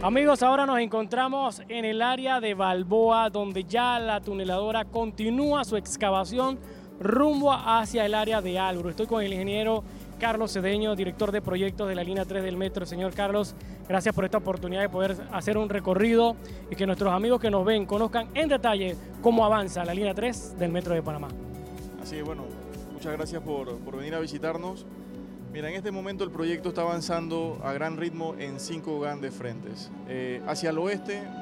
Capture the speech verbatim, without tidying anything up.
Amigos, ahora nos encontramos en el área de Balboa, donde ya la tuneladora continúa su excavación rumbo hacia el área de Albro. Estoy con el ingeniero Carlos Cedeño, director de proyectos de la línea tres del metro. Señor Carlos, gracias por esta oportunidad de poder hacer un recorrido y que nuestros amigos que nos ven conozcan en detalle cómo avanza la línea tres del metro de Panamá. Así es, bueno, muchas gracias por, por venir a visitarnos. Mira, en este momento el proyecto está avanzando a gran ritmo en cinco grandes frentes. Eh, hacia el oeste